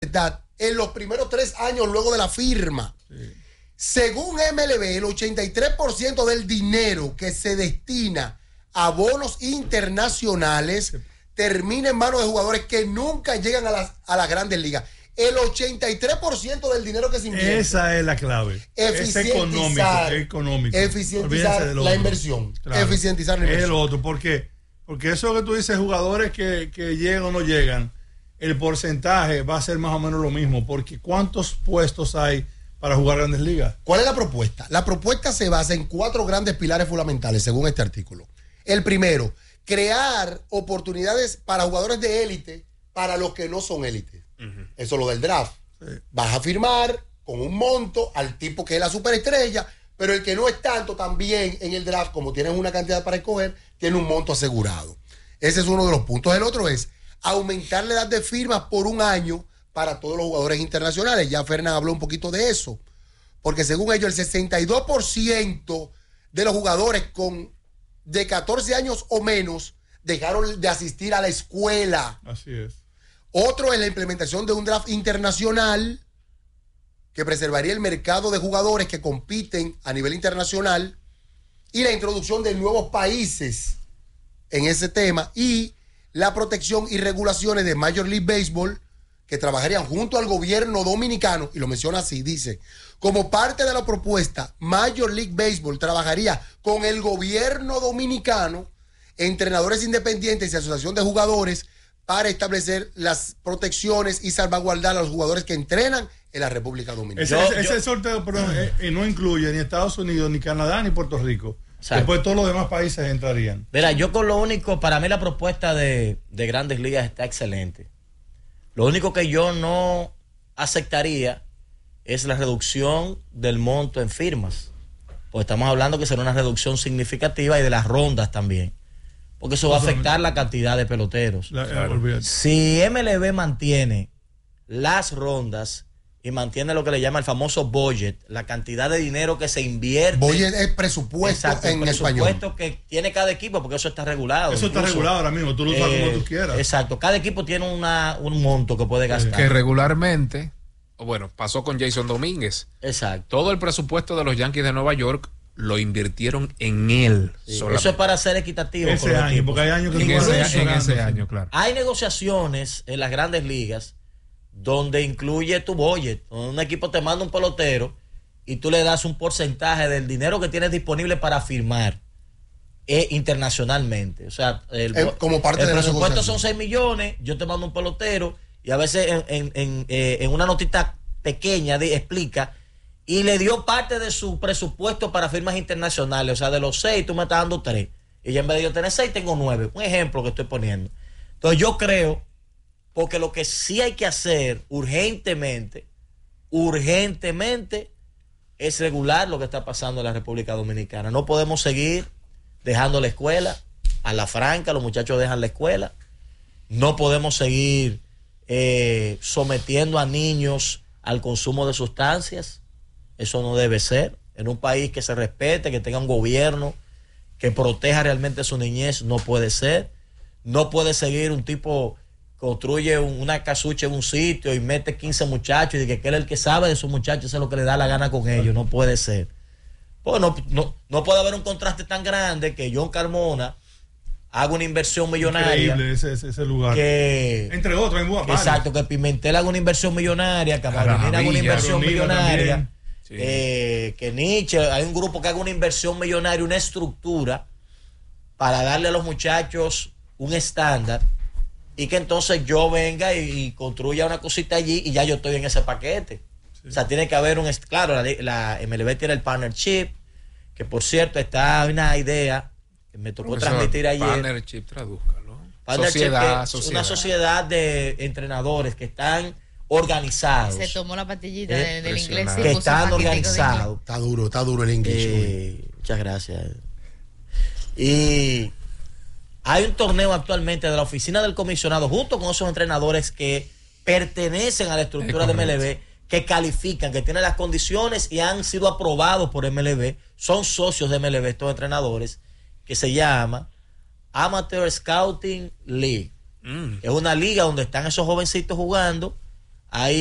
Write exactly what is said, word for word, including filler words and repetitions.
verdad en los primeros tres años luego de la firma. Sí. Según M L B, el ochenta y tres por ciento del dinero que se destina a bonos internacionales sí. termina en manos de jugadores que nunca llegan a las, a las grandes ligas. El ochenta y tres por ciento del dinero que se invierte. Esa es la clave. Es económico. económico. Eficientizar la inversión. Claro. Eficientizar la inversión. Es el otro. ¿Por qué? Porque eso que tú dices, jugadores que, que llegan o no llegan, el porcentaje va a ser más o menos lo mismo. Porque ¿cuántos puestos hay para jugar grandes ligas? ¿Cuál es la propuesta? La propuesta se basa en cuatro grandes pilares fundamentales, según este artículo. El primero, crear oportunidades para jugadores de élite para los que no son élite. Uh-huh. Eso es lo del draft. Sí. Vas a firmar con un monto al tipo que es la superestrella, pero el que no es tanto también en el draft, como tienes una cantidad para escoger, tiene un monto asegurado. Ese es uno de los puntos. El otro es aumentar la edad de firmas por un año para todos los jugadores internacionales. Ya Fernán habló un poquito de eso, porque según ellos el sesenta y dos por ciento de los jugadores con de catorce años o menos dejaron de asistir a la escuela. Así es. Otro es la implementación de un draft internacional que preservaría el mercado de jugadores que compiten a nivel internacional y la introducción de nuevos países en ese tema y la protección y regulaciones de Major League Baseball que trabajarían junto al gobierno dominicano, y lo menciona así, dice, como parte de la propuesta, Major League Baseball trabajaría con el gobierno dominicano, entrenadores independientes y asociación de jugadores para establecer las protecciones y salvaguardar a los jugadores que entrenan en la República Dominicana. Ese, ese yo, sorteo perdón, eh, no incluye ni Estados Unidos, ni Canadá, ni Puerto Rico. Exacto. Después todos los demás países entrarían. Mira, yo con lo único, para mí la propuesta de, de Grandes Ligas está excelente. Lo único que yo no aceptaría es la reducción del monto en firmas. Pues estamos hablando que será una reducción significativa y de las rondas también. Porque eso va a afectar la cantidad de peloteros. La, claro. Si M L B mantiene las rondas y mantiene lo que le llama el famoso budget, la cantidad de dinero que se invierte. Budget es presupuesto. Exacto, en español. El presupuesto que tiene cada equipo, porque eso está regulado. Eso incluso, está regulado ahora mismo, tú lo usas eh, como tú quieras. Exacto, cada equipo tiene una, un monto que puede gastar. Que regularmente, bueno, pasó con Jason Domínguez. Exacto. Todo el presupuesto de los Yankees de Nueva York lo invirtieron en él. Sí, eso es para ser equitativo. Ese año, equipos. Porque hay años que en, ese, en ese año, claro. Hay negociaciones en las grandes ligas donde incluye tu budget, donde un equipo te manda un pelotero y tú le das un porcentaje del dinero que tienes disponible para firmar eh, internacionalmente. O sea, el, el, como parte el de presupuesto son seis millones, yo te mando un pelotero y a veces en, en, en, eh, en una notita pequeña de, explica y le dio parte de su presupuesto para firmas internacionales. O sea, de los seis, tú me estás dando tres. Y yo en vez de yo tener seis, tengo nueve. Un ejemplo que estoy poniendo. Entonces yo creo, porque lo que sí hay que hacer urgentemente, urgentemente, es regular lo que está pasando en la República Dominicana. No podemos seguir dejando la escuela a la franca, los muchachos dejan la escuela. No podemos seguir eh, sometiendo a niños al consumo de sustancias. Eso no debe ser. En un país que se respete, que tenga un gobierno que proteja realmente su niñez, no puede ser. No puede seguir un tipo construye un, una casucha en un sitio y mete quince muchachos y dice que él es el que sabe de esos muchachos, eso es lo que le da la gana con ellos. No puede ser. Pues no, no, no puede haber un contraste tan grande que John Carmona haga una inversión millonaria. Increíble ese, ese, ese lugar. Que, Entre otros, en Guadalajara. Exacto, que Pimentel haga una inversión millonaria, que Amarillina haga una inversión millonaria. Sí. Eh, que Nietzsche, hay un grupo que haga una inversión millonaria, una estructura para darle a los muchachos un estándar y que entonces yo venga y, y construya una cosita allí y ya yo estoy en ese paquete. Sí. O sea, tiene que haber un... Claro, la, la M L B tiene el partnership, que por cierto está una idea que me tocó Profesor, transmitir ayer. Partnership, tradúzcalo. Partnership, sociedad, sociedad. Una sociedad de entrenadores que están organizados. Se tomó la pastillita eh, del inglés. Sí, que están organizados. Está duro, está duro el inglés. Eh, muchas gracias. Y hay un torneo actualmente de la oficina del comisionado junto con esos entrenadores que pertenecen a la estructura de M L B, que califican, que tienen las condiciones y han sido aprobados por M L B, son socios de M L B estos entrenadores, que se llama Amateur Scouting League. Mm. Es una liga donde están esos jovencitos jugando. Hay